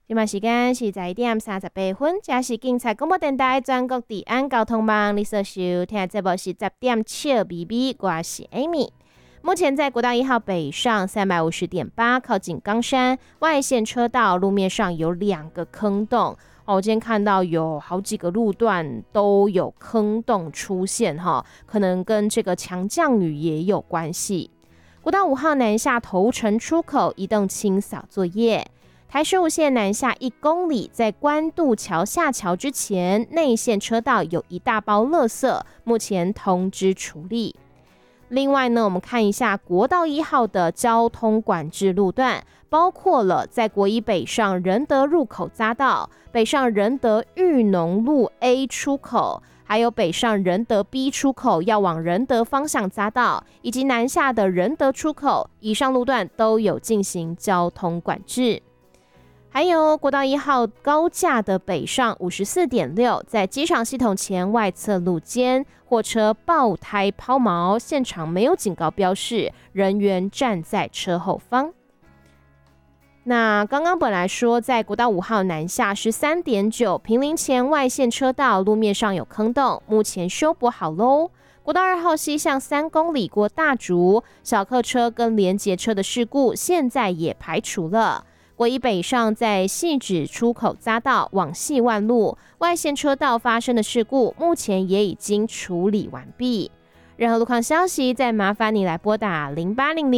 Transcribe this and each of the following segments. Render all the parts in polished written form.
现在时间是11:38，这是警察广播电台全国治安交通网，你所收听的节目是10点笑咪咪，我是 Amy。目前在国道1号北上350.8，靠近冈山外线车道，路面上有2个坑洞。我今天看到有好几个路段都有坑洞出现，可能跟这个强降雨也有关系。国道5号南下头城出口移动清扫作业。台15线南下1公里，在关渡桥下桥之前，内线车道有一大包垃圾，目前通知处理。另外呢，我们看一下国道1号的交通管制路段，包括了在国一北上仁德入口匝道，北上仁德裕农路 A 出口，还有北上仁德 B 出口要往仁德方向匝道，以及南下的仁德出口，以上路段都有进行交通管制。还有国道1号高架的北上54.6，在机场系统前外侧路肩，货车爆胎抛锚，现场没有警告标示，人员站在车后方。那刚刚本来说在国道5号南下13.9，坪林前外线车道路面上有坑洞，目前修补好喽。国道2号西向3公里过大竹，小客车跟连结车的事故现在也排除了。国一北上在汐止出口匝道往汐万路外线车道发生的事故，目前也已经处理完毕。任何路况消息，再麻烦你来拨打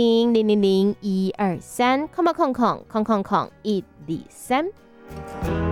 0800000123，空123。